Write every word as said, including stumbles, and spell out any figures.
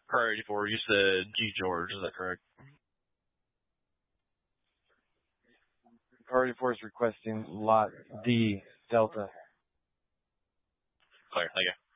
Car eighty-four, you said G George, is that correct? Car eighty-four is requesting lot D, Delta. Clear, thank you.